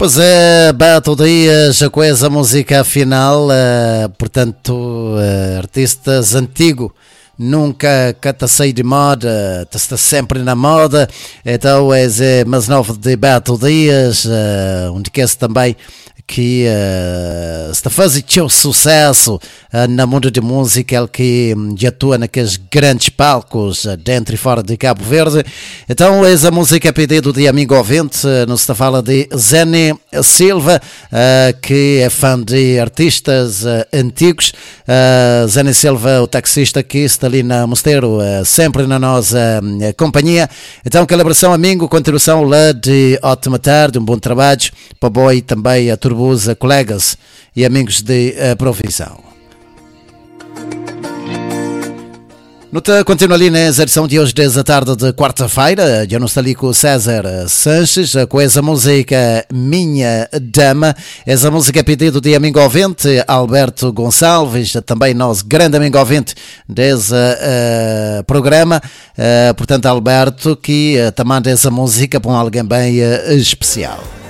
Pois é, Beto Dias com essa música final, portanto, artistas antigo, nunca cata sair de moda, está sempre na moda, então é mais novo de Beto Dias, onde quer também que está fazendo seu sucesso no mundo de música, ele que já atua naqueles grandes palcos dentro e fora de Cabo Verde. Então essa música é pedido de amigo ouvinte, nos está fala de Zene Silva, que é fã de artistas antigos. Zene Silva, o taxista que está ali na Mosteiro, sempre na nossa companhia. Então celebração amigo, continuação lá de ótima tarde, um bom trabalho para boi também a turbuza, colegas e amigos de profissão. Continua ali na edição de hoje, 10 da tarde de quarta-feira. Já não está ali com o César Sanches, com essa música Minha Dama. Essa música é pedido de amigo ouvinte Alberto Gonçalves, também nosso grande amigo ouvinte desse programa. Portanto, Alberto, que também manda essa música para alguém bem especial.